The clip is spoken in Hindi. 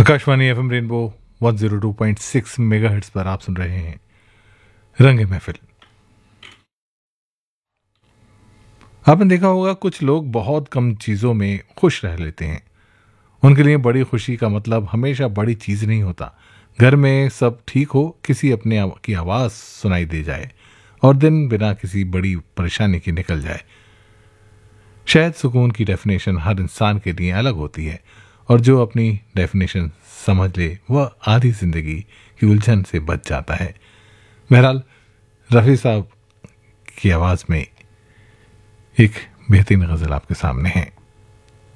आकाशवाणी एफएम रेनबो 102.6 मेगाहर्ट्ज पर आप सुन रहे हैं रंग महफिल। आपने देखा होगा कुछ लोग बहुत कम चीज़ों में खुश रह लेते हैं। उनके लिए बड़ी खुशी का मतलब हमेशा बड़ी चीज़ नहीं होता। घर में सब ठीक हो, किसी अपने की आवाज़ सुनाई दे जाए और दिन बिना किसी बड़ी परेशानी के निकल जाए। शायद सुकून की डेफिनेशन हर इंसान के लिए अलग होती है और जो अपनी डेफिनेशन समझ ले वह आधी जिंदगी की उलझन से बच जाता है। बहरहाल रफ़ी साहब की आवाज़ में एक बेहतरीन गज़ल आपके सामने है।